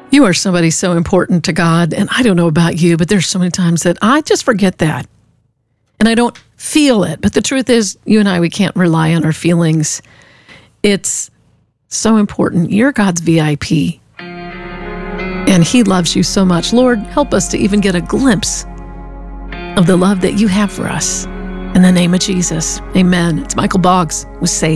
You are somebody so important to God, and I don't know about you, but there's so many times that I just forget that, and I don't feel it. But the truth is, you and I, we can't rely on our feelings. It's so important. You're God's VIP, and He loves you so much. Lord, help us to even get a glimpse of the love that you have for us. In the name of Jesus, amen. It's Michael Boggs with Say